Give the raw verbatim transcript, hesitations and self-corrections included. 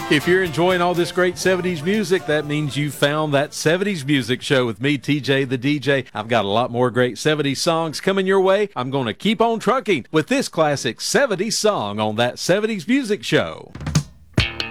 If you're enjoying all this great seventies music, that means you found that seventies Music Show with me, T J the D J. I've got a lot more great seventies songs coming your way. I'm going to keep on trucking with this classic seventies song on that seventies Music Show.